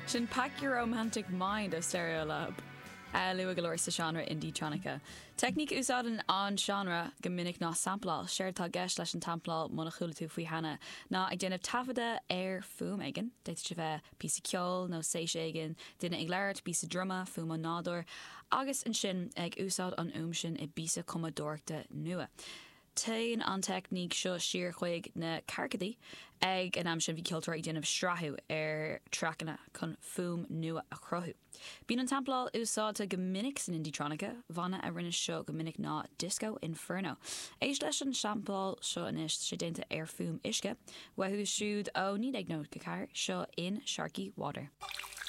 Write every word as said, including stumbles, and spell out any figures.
Sin Pack Your Romantic Mind of Stereolab. Uh, Lua galore sa genre indie tronica. Technique úsáideann an genre go minic ná samplál, séir tá gceist leis an tamplál muna chuala tú faoi hana. Ná ag déanamh tafada ar fum aigen, déit si bheith písa ceol nó séis aigen, duine ag leirt bísa druma fum an nádor, agus an sin ag úsáid an um sin i bísa comadorta nua. Tain an technique seo siar chuig na carcadaí ag an am sin bhí ceoltar ag déanamh strathú ar trachanna chun fum nua a chrothú. Bín an tamplál úsáidte go minic san indie tronica, bhana a rinne seo go minic ná Disco Inferno. Éis leis an samplál seo inis sé déanta ar fum isce, wathú siúd ó ní ag nóid go cair seo in Sharky Water.